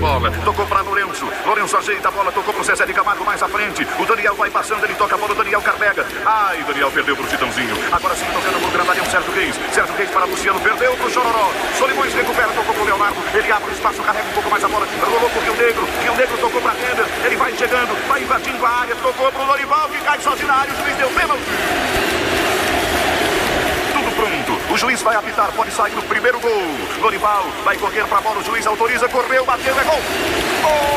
bola. Tocou para Lourenço. Lourenço ajeita a bola, tocou pro Zezé de Camargo mais à frente. O Daniel vai passando, ele toca a bola, o Daniel carrega. Ai, o Daniel perdeu pro Titãozinho. Agora sim, tocando pro grandalhão Sérgio Reis. Sérgio Reis para Luciano, perdeu pro Chororó. Solimões recupera, tocou pro Leonardo. Ele abre o espaço, carrega um pouco mais a bola. Rolou pro Rio Negro. Rio Negro tocou pra Render. Ele vai chegando, vai invadindo a área. Tocou pro Lorival, que cai sozinho na área. O juiz deu pênalti. O juiz vai apitar, pode sair no primeiro gol. Lorival vai correr para a bola, o juiz autoriza, correu, bateu, é gol. Gol!